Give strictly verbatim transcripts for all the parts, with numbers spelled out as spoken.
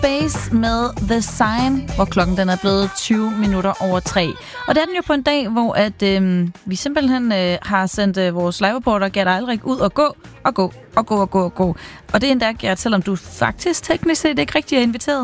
Base med The Sign, hvor klokken den er blevet tyve minutter over tre. Og det er den jo på en dag, hvor at, øh, vi simpelthen øh, har sendt øh, vores live-reporter Gert Eilrik ud og gå, og gå, og gå, og gå, og gå. Og det er endda, Gert, selvom du faktisk teknisk set ikke rigtig er inviteret.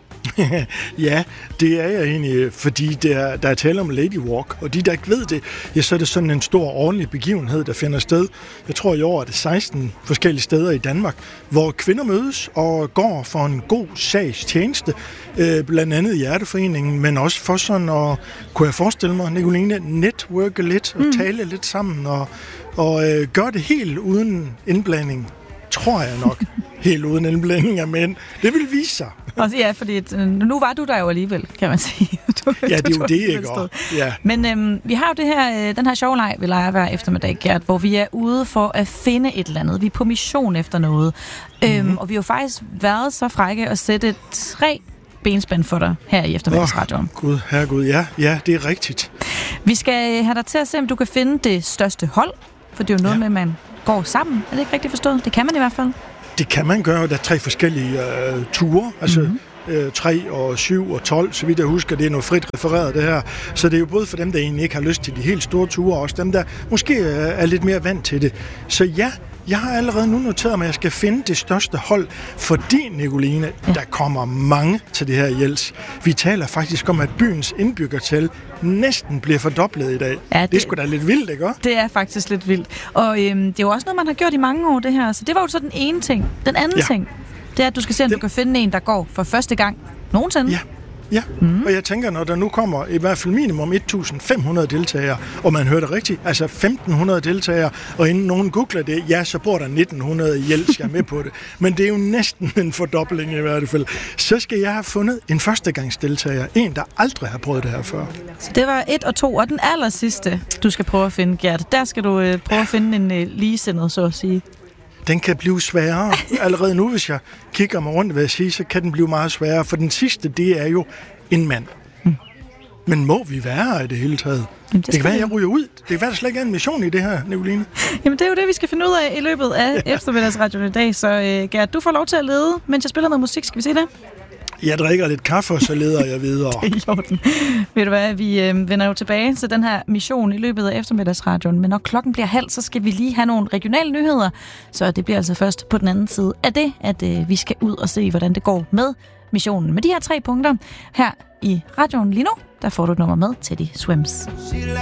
Ja, det er jeg egentlig, fordi der, der er tale om Lady Walk, og de, der ikke ved det, ja, så er det sådan en stor ordentlig begivenhed, der finder sted. Jeg tror, i år er det seksten forskellige steder i Danmark, hvor kvinder mødes og går for en god sags tjeneste, øh, blandt andet Hjerteforeningen, men også for sådan at, kunne jeg forestille mig, Nicoline, networke lidt og mm. tale lidt sammen og, og øh, gøre det helt uden indblanding, tror jeg nok. Helt uden indblanding af mænd. Det vil vise sig. Også, ja, fordi nu var du der jo alligevel, kan man sige. Du, ja, det er jo du, det, ikke? Ja. Men øhm, vi har jo det her, øh, den her sjove leg, vi leger hver eftermiddag, Gert, hvor vi er ude for at finde et eller andet. Vi er på mission efter noget. Mm-hmm. Øhm, og vi har jo faktisk været så frække at sætte tre benspænd for dig her i eftermiddagsradioen. Oh, Gud, herregud, ja. Ja, det er rigtigt. Vi skal have dig til at se, om du kan finde det største hold, for det er jo noget ja. med, at man går sammen. Er det ikke rigtigt forstået? Det kan man i hvert fald. Det kan man gøre. Der er tre forskellige øh, ture, altså mm-hmm. øh, tre og syv og tolv, så vidt jeg husker, det er noget frit refereret det her. Så det er jo både for dem, der egentlig ikke har lyst til de helt store ture, og også dem, der måske er lidt mere vant til det. Så ja, jeg har allerede nu noteret mig, at jeg skal finde det største hold, fordi, Nicoline, ja. der kommer mange til det her Jels. Vi taler faktisk om, at byens indbyggertal næsten bliver fordoblet i dag. Ja, det, det er sgu da lidt vildt, ikke? Det er faktisk lidt vildt. Og øhm, det er jo også noget, man har gjort i mange år, det her. Så det var jo så den ene ting. Den anden ja. ting, det er, at du skal se, om den... du kan finde en, der går for første gang nogensinde. Ja. Ja, mm. og jeg tænker, når der nu kommer i hvert fald minimum et tusind fem hundrede deltagere, og man hører det rigtigt, altså femten hundrede deltagere, og inden nogen googler det, ja, så bor der nitten hundrede i Jels, jeg er med på det. Men det er jo næsten en fordobling i hvert fald. Så skal jeg have fundet en førstegangsdeltager, en, der aldrig har prøvet det her før. Så det var et og to, og den aller sidste, du skal prøve at finde, Gert. Der skal du øh, prøve at finde en øh, ligesindet, så at sige. Den kan blive sværere. Allerede nu, hvis jeg kigger mig rundt, vil jeg sige, så kan den blive meget sværere. For den sidste, det er jo en mand. Mm. Men må vi være her i det hele taget? Jamen, det, det kan være, at jeg ryger ud. Det kan være, der slet ikke er en mission i det her, Nicoline. Jamen, det er jo det, vi skal finde ud af i løbet af ja. eftermiddagsradioen i dag. Så uh, Gert, du får lov til at lede, mens jeg spiller noget musik. Skal vi se det? Jeg drikker lidt kaffe, og så leder jeg videre. Det er i orden. Ved du hvad, vi øh, vender jo tilbage til den her mission i løbet af eftermiddagsradioen, men når klokken bliver halv, så skal vi lige have nogle regionale nyheder, så det bliver altså først på den anden side af det, at øh, vi skal ud og se, hvordan det går med missionen. Med de her tre punkter her i radioen lige nu, der får du et nummer med Teddy Swims.